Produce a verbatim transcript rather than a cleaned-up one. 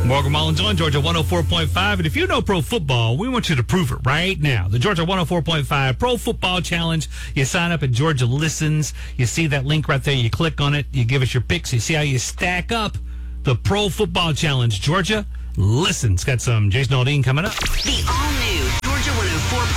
Morgan Mullins on Georgia one oh four point five. And if you know pro football, we want you to prove it right now. The Georgia one oh four point five Pro Football Challenge. You sign up at Georgia Listens. You see that link right there. You click on it. You give us your picks. You see how you stack up. The Pro Football Challenge. Georgia Listens. Got some Jason Aldean coming up. The all-new Georgia one oh four